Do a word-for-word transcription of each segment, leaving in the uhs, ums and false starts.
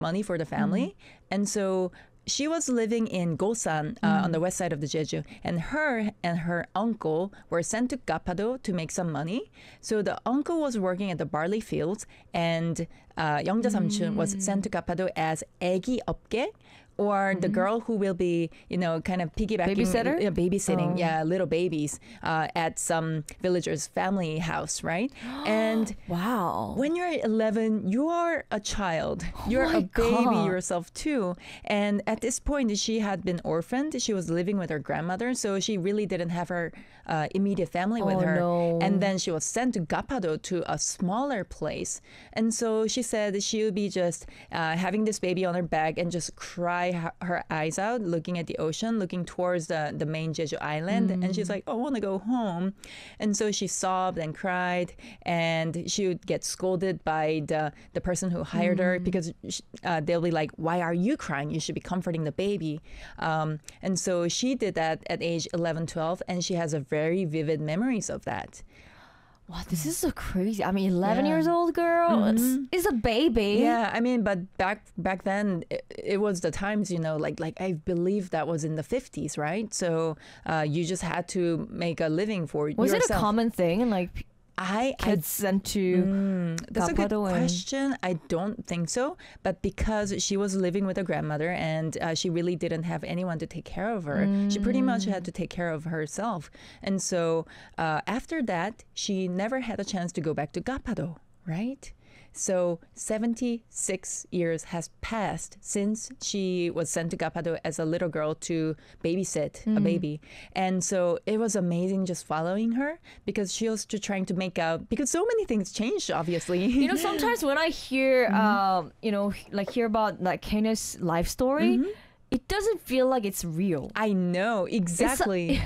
money for the family. And so she was living in Gosan uh, Mm. on the west side of the Jeju, and her and her uncle were sent to Gapado to make some money. So the uncle was working at the barley fields, and uh, Yeongja Samchun was sent to Gapado as 애기 업계, or the girl who will be, you know, kind of piggybacking, Babysitter? uh, babysitting, Oh. yeah, little babies uh, at some villager's family house, right? And Wow. when you're eleven, you are a child. You're my a baby God. yourself too. And at this point, she had been orphaned. She was living with her grandmother, so she really didn't have her uh, immediate family with Oh, her. no. And then she was sent to Gapado, to a smaller place. And so she said she would be just uh, having this baby on her back and just cry her, her eyes out, looking at the ocean, looking towards the, the main Jeju island. Mm. And she's like, I want to go home. And so she sobbed and cried, and she would get scolded by the, the person who hired her, because uh, they'll be like, why are you crying? You should be comforting the baby. Um, and so she did that at age eleven, twelve, and she has a very vivid memories of that. Wow, this is so crazy. I mean, eleven Yeah. years old girl is, is a baby. Yeah, I mean, but back back then it, it was the times, you know, like like I believe that was in the fifties, right? So uh, you just had to make a living for Was yourself. it a common thing? And like I, I kids sent to Mm, that's a good Gapado and- question. I don't think so. But because she was living with a grandmother, and uh, she really didn't have anyone to take care of her, she pretty much had to take care of herself. And so uh, after that, she never had a chance to go back to Gapado, right? So seventy-six years has passed since she was sent to Gapado as a little girl to babysit a baby. And so it was amazing just following her, because she was just trying to make out, because so many things changed, obviously. You know, sometimes when I hear, um, you know, like hear about like Kana's life story, it doesn't feel like it's real. I know, exactly.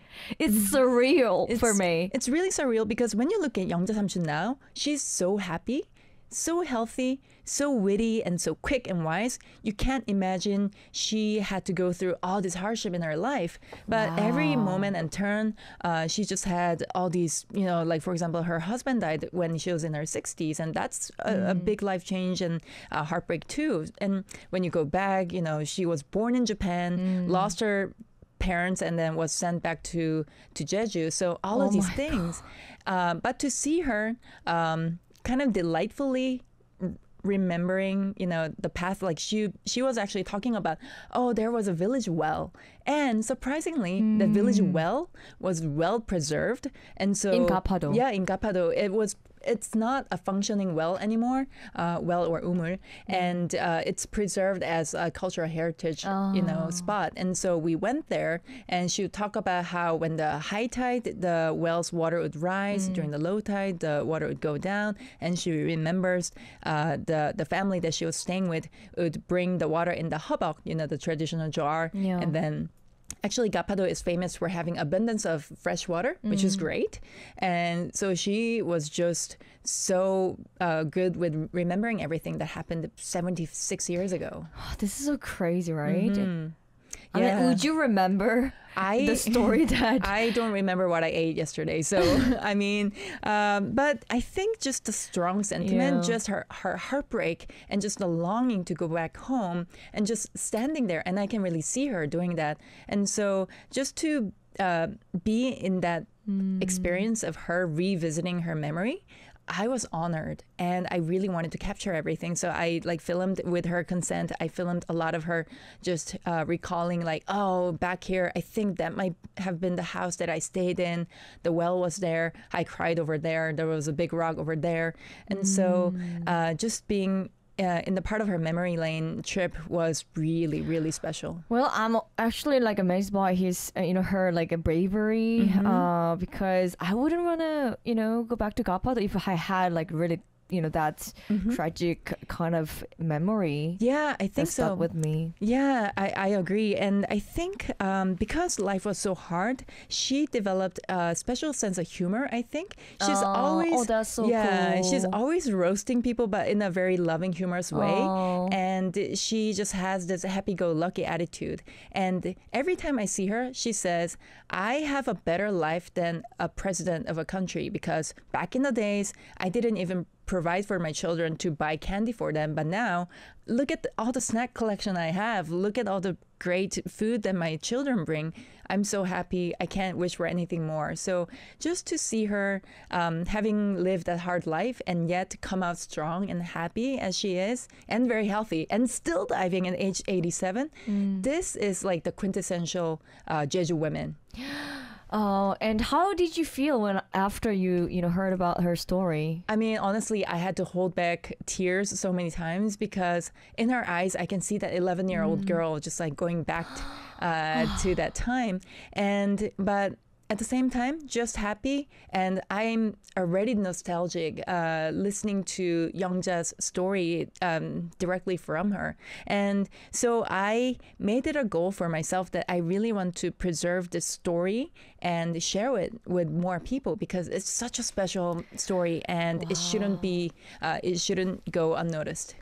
It's surreal It's- for me. It's really surreal, because when you look at Yeongja Samchun now, she's so happy, so healthy, so witty, and so quick and wise. You can't imagine she had to go through all this hardship in her life. But every Wow. moment and turn, uh, she just had all these, you know, like for example, her husband died when she was in her sixties, and that's a, a big life change and uh, heartbreak too. And when you go back, you know, she was born in Japan, lost her parents, and then was sent back to to Jeju. So all Oh of these my things, um, but to see her um, kind of delightfully r- remembering, you know, the past, like she she was actually talking about, oh, there was a village well, and surprisingly, the village well was well preserved, and so In Gapado. yeah, in Gapado, it was. It's not a functioning well anymore, uh, well or umul, and uh, it's preserved as a cultural heritage, you know, spot. And so we went there, and she would talk about how when the high tide, the well's water would rise. During the low tide, the water would go down. And she remembers uh, the the family that she was staying with would bring the water in the hobok, you know, the traditional jar, Yeah. and then. Actually, Gapado is famous for having abundance of fresh water, which is great. And so she was just so uh, good with remembering everything that happened seventy-six years ago. This is so crazy, right? Mhm. I Yeah. mean, would you remember I the story that I don't remember what I ate yesterday. So, I mean, um, but I think just the strong sentiment, Yeah. just her, her heartbreak, and just the longing to go back home, and just standing there. And I can really see her doing that. And so just to uh, be in that experience of her revisiting her memory, I was honored, and I really wanted to capture everything. So I like filmed with her consent. I filmed a lot of her just uh, recalling, like, oh, back here, I think that might have been the house that I stayed in. The well was there. I cried over there. There was a big rock over there. And so uh, just being uh, in the part of her memory lane trip was really, really special. Well, I'm actually like amazed by his, uh, you know, her like a bravery, Mm-hmm. uh, because I wouldn't want to, you know, go back to Gapado if I had like really, you know, that tragic kind of memory Yeah, I that think stuck so. with me. Yeah, I, I agree. And I think um, because life was so hard, she developed a special sense of humor, I think. She's Oh, always oh, that's so yeah, she's cool. always roasting people, but in a very loving, humorous way. Oh. And she just has this happy-go-lucky attitude. And every time I see her, she says, I have a better life than a president of a country, because back in the days, I didn't even provide for my children to buy candy for them. But now, look at the, all the snack collection I have. Look at all the great food that my children bring. I'm so happy. I can't wish for anything more. So just to see her um, having lived a hard life and yet come out strong and happy as she is, and very healthy, and still diving at age eighty-seven, mm. this is like the quintessential uh, Jeju women. Oh, and how did you feel when after you you know heard about her story? I mean, honestly, I had to hold back tears so many times because in her eyes, I can see that eleven-year-old mm. girl just like going back uh, to that time. And but at the same time, just happy, and I'm already nostalgic uh, listening to Youngja's story um, directly from her. And so I made it a goal for myself that I really want to preserve this story and share it with more people because it's such a special story, and wow. it shouldn't be, uh, it shouldn't go unnoticed.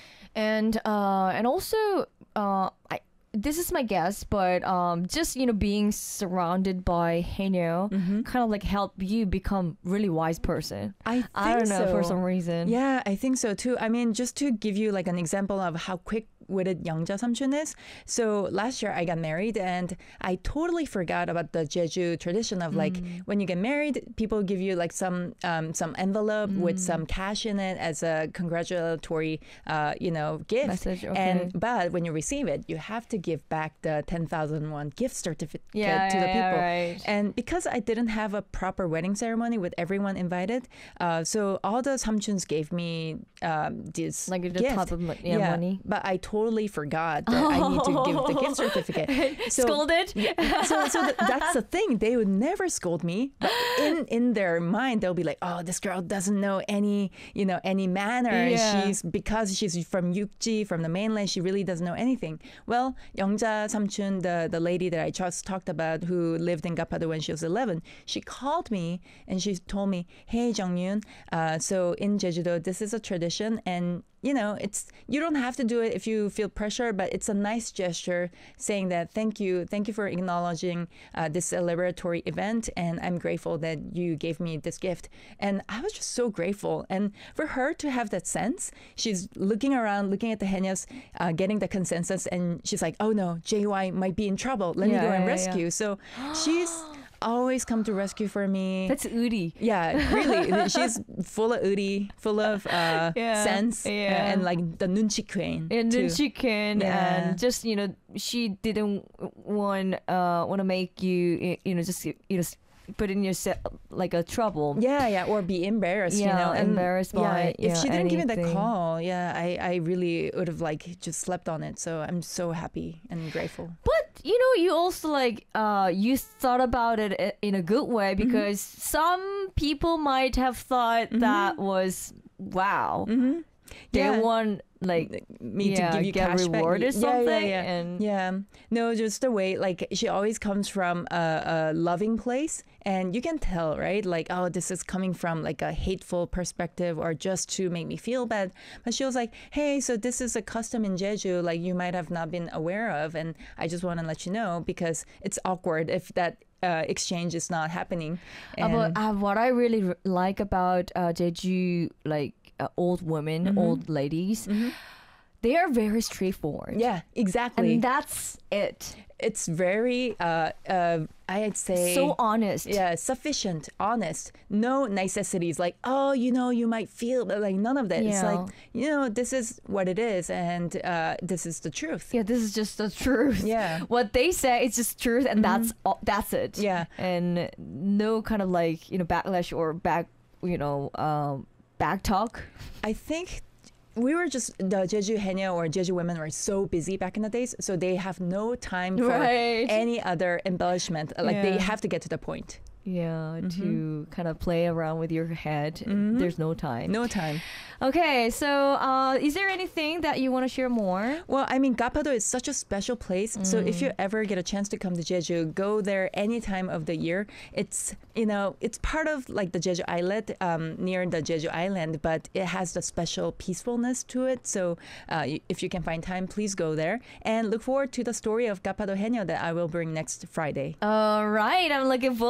And uh, and also, uh, I. This is my guess, but um, just you know, being surrounded by Haenyeol mm-hmm. kind of like help you become really wise person. I think I don't know so. for some reason. Yeah, I think so too. I mean, just to give you like an example of how quick witted Youngja Samchun is. So last year I got married and I totally forgot about the Jeju tradition of like mm. when you get married, people give you like some um, some envelope mm. with some cash in it as a congratulatory uh, you know gift. Message, okay. And but when you receive it, you have to give back the ten thousand won gift certificate yeah, to the yeah, people. Yeah, right. And because I didn't have a proper wedding ceremony with everyone invited, uh, so all the Samchuns gave me um, this like the gift. type of yeah, yeah, money. But I totally forgot that oh. I need to give the gift certificate. So, Scolded? Yeah, so so th- that's the thing. They would never scold me, but in, in their mind, they'll be like, oh, this girl doesn't know any, you know, any manner. Yeah. She's, because she's from Yukji, from the mainland, she really doesn't know anything. Well, Youngja Samchun, the, the lady that I just talked about who lived in Gapado when she was eleven, she called me and she told me, hey, Jung-yoon, uh, so in Jeju-do, this is a tradition, and you know, it's you don't have to do it if you feel pressure, but it's a nice gesture saying that thank you, thank you for acknowledging uh, this celebratory event, and I'm grateful that you gave me this gift. And I was just so grateful. And for her to have that sense, she's looking around, looking at the Haenyos, uh, getting the consensus, and she's like, oh no, J Y might be in trouble. Let yeah, me go and yeah, rescue. Yeah. So she's always come to rescue for me. That's Uri. Yeah, really. She's full of Uri, full of uh, yeah, sense, yeah. and like the nunchi queen. And nunchi queen, yeah. and just you know, she didn't want uh want to make you you know just you know put in yourself like a trouble. Yeah, yeah, or be embarrassed. Yeah, you know, and embarrassed by yeah. If yeah, she didn't anything. give me that call, yeah, I I really would have like just slept on it. So I'm so happy and grateful. But you know, you also like uh you thought about it in a good way because mm-hmm. some people might have thought mm-hmm. that was wow. Mm-hmm. They yeah. want like me yeah, to give you get cash reward back. or something. Yeah, yeah, yeah. And yeah, no, just the way like she always comes from a, a loving place, and you can tell, right? Like, oh, this is coming from like a hateful perspective or just to make me feel bad. But she was like, hey, so this is a custom in Jeju, like you might have not been aware of, and I just want to let you know because it's awkward if that uh, exchange is not happening. And uh, but, uh, what I really r- like about uh, Jeju, like uh, old women, mm-hmm. old ladies. Mm-hmm. They are very straightforward. Yeah, exactly. And that's it. It's very, uh, uh, I'd say... so honest. Yeah, sufficient, honest. No necessities like, oh, you know, you might feel, but like none of that. Yeah. It's like, you know, this is what it is, and uh, this is the truth. Yeah, this is just the truth. Yeah. What they say is just truth, and mm-hmm. that's all, that's it. Yeah. And no kind of like, you know, backlash or back, you know, um, back talk. I think... we were just, the Jeju Haenyeo or Jeju women were so busy back in the days, so they have no time for right. any other embellishment. Like, yeah. they have to get to the point. Yeah, mm-hmm. to kind of play around with your head. Mm-hmm. There's no time. No time. Okay, so uh, is there anything that you want to share more? Well, I mean, Gapado is such a special place. Mm. So if you ever get a chance to come to Jeju, go there any time of the year. It's, you know, it's part of like the Jeju Islet, um, near the Jeju Island, but it has the special peacefulness to it. So uh, if you can find time, please go there. And look forward to the story of Gapado Haenyeo that I will bring next Friday. All right, I'm looking forward to it.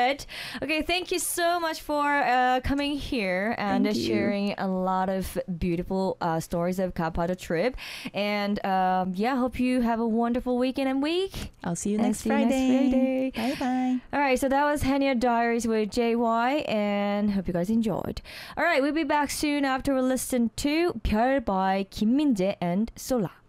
it. Okay, thank you so much for uh, coming here and uh, Thank you. sharing a lot of beautiful uh, stories of Kapado trip. And um, yeah, hope you have a wonderful weekend and week. I'll see you And next see you next Friday. Friday. Bye bye. All right, so that was Hania Diaries with J Y, and hope you guys enjoyed. All right, we'll be back soon after we listen to 별 by Kim Min-jae and Sola.